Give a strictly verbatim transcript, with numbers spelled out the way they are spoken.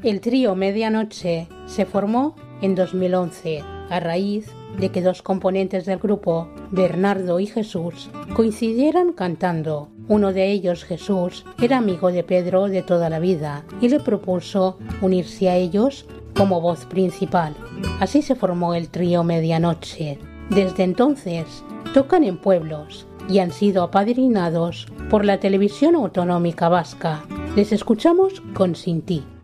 El trío Medianoche se formó en dos mil once a raíz de que dos componentes del grupo, Bernardo y Jesús, coincidieran cantando. Uno de ellos, Jesús, era amigo de Pedro de toda la vida y le propuso unirse a ellos como voz principal. Así se formó el trío Medianoche. Desde entonces tocan en pueblos y han sido apadrinados por la Televisión Autonómica Vasca. Les escuchamos con Sin ti.